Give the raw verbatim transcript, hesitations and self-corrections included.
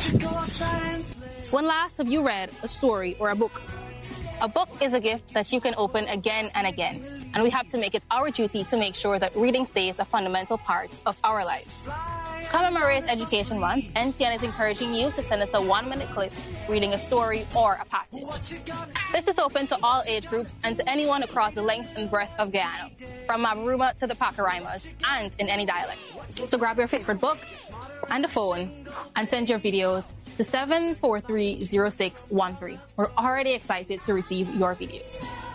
When last have you read a story or a book? A book is a gift that you can open again and again, and we have to make it our duty to make sure that reading stays a fundamental part of our lives. To commemorate Education Month, N C N is encouraging you to send us a one-minute clip reading a story or a passage. This is open to all age groups and to anyone across the length and breadth of Guyana, from Mabaruma to the Pacaraimas, and in any dialect. So grab your favorite book and a phone and send your videos to seven four three zero six one three. We're already excited to receive your videos.